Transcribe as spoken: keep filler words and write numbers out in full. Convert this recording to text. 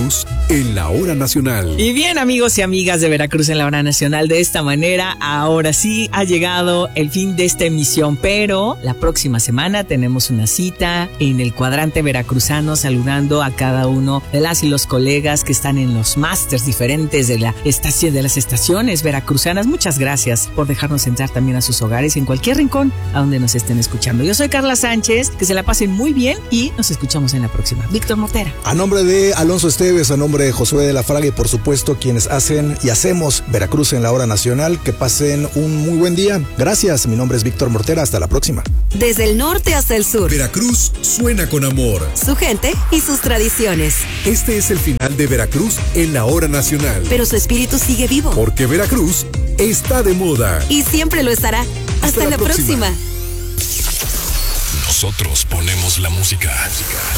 Veracruz en la hora nacional. Y bien, amigos y amigas de Veracruz en la hora nacional, de esta manera, ahora sí ha llegado el fin de esta emisión, pero la próxima semana tenemos una cita en el cuadrante veracruzano, saludando a cada uno de las y los colegas que están en los másters diferentes de la estación, de las estaciones veracruzanas. Muchas gracias por dejarnos entrar también a sus hogares en cualquier rincón a donde nos estén escuchando. Yo soy Carla Sánchez, que se la pasen muy bien y nos escuchamos en la próxima. Víctor Mortera. A nombre de Alonso Esteves, a nombre de Josué de la Fraga y por supuesto quienes hacen y hacemos Veracruz en la hora nacional, que pasen un muy buen día. Gracias, mi nombre es Víctor Mortera, hasta la próxima. Desde el norte hasta el sur, Veracruz suena con amor. Su gente y sus tradiciones. Este es el final de Veracruz en la hora nacional. Pero su espíritu sigue vivo. Porque Veracruz está de moda. Y siempre lo estará. Hasta, Hasta la, la próxima. próxima. Nosotros ponemos la música.